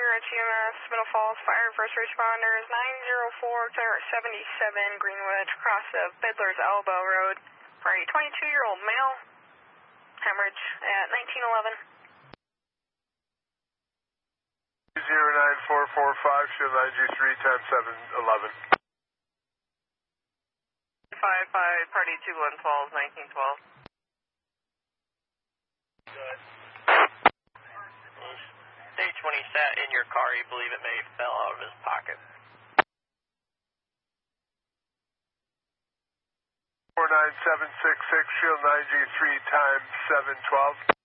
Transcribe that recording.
Ridge EMS, Middle Falls Fire First Responders, 904 clear at 77 Greenwood, across of Fiddler's Elbow Road, for a 22-year-old male, hemorrhage at 1911. 09445, shield 9G3, time 711. 55, party 21 Falls, 1912. Stage when he sat in your car, you believe it may have fell out of his pocket. 49766, shield 9G3, time 712.